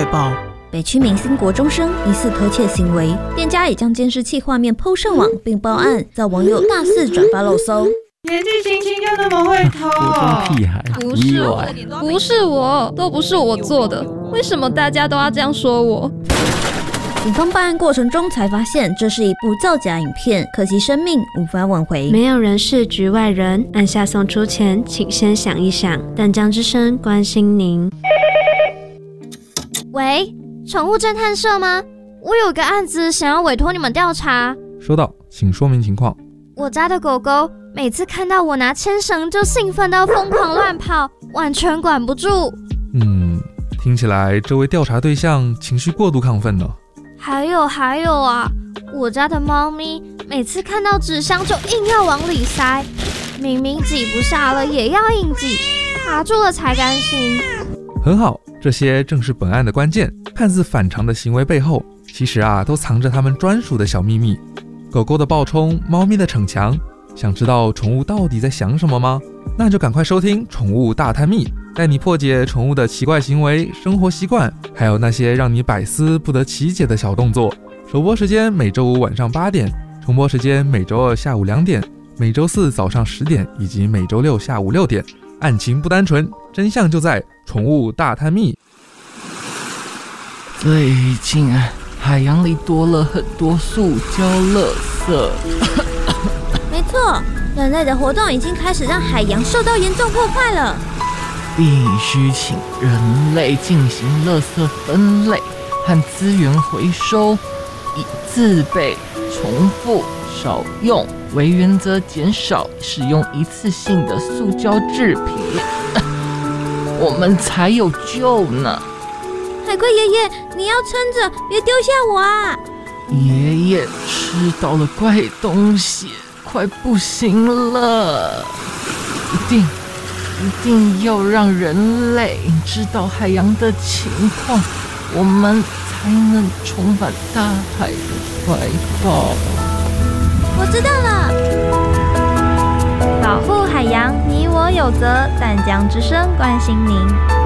报。 北区明星国中生疑似偷窃行为，店家已将监视器画面 PO 上网并报案，遭网友大肆转发漏搜。 年纪轻轻就那么会偷？ 国中屁孩， 不是我，都不是我做的，为什么大家都要这样说我？ 警方办案过程中才发现，这是一部造假影片，可惜生命无法挽回。 没有人是局外人，按下送出前，请先想一想。淡江之声关心您。 喂，宠物侦探社吗？我有个案子想要委托你们调查。 收到，请说明情况。 我家的狗狗每次看到我拿牵绳就兴奋到疯狂乱跑，完全管不住。 听起来这位调查对象情绪过度亢奋呢。 还有啊，我家的猫咪每次看到纸箱就硬要往里塞，明明挤不下了也要硬挤，卡住了才甘心。 很好，这些正是本案的关键。看似反常的行为背后，其实都藏着他们专属的小秘密。狗狗的暴冲，猫咪的逞强，想知道宠物到底在想什么吗？那就赶快收听《宠物大探秘》，带你破解宠物的奇怪行为、生活习惯，还有那些让你百思不得其解的小动作。首播时间每周五晚上8点，重播时间每周二下午2点，每周四早上10点，以及每周六下午6点。案情不单纯，真相就在《宠物大探秘》。 最近海洋里多了很多塑胶垃圾。 没错，人类的活动已经开始让海洋受到严重破坏了。 必须请人类进行垃圾分类和资源回收，以自备、重复、少用为原则，减少使用一次性的塑胶制品，我们才有救呢。 海龟爷爷，你要撑着，别丢下我啊！ 爷爷吃到了怪东西，快不行了，一定要让人类知道海洋的情况，我们才能重返大海的怀抱。 我知道了， 保护海洋，你我有责。淡江之声关心您。